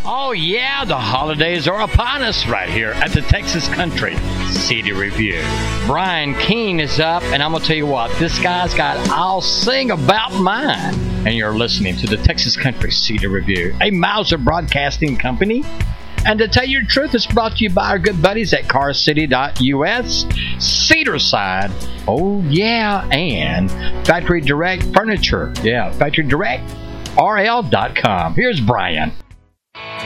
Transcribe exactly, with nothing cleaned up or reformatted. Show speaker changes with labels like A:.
A: Oh, yeah, the holidays are upon us right here at the Texas Country C D Review. Brian Keene is up, and I'm going to tell you what, this guy's got I'll Sing About Mine. And you're listening to the Texas Country C D Review, a Mauser Broadcasting Company. And to tell you the truth, it's brought to you by our good buddies at car city dot U S, Cedarside, oh yeah, and Factory Direct Furniture. Yeah, Factory Direct R L dot com. Here's Brian.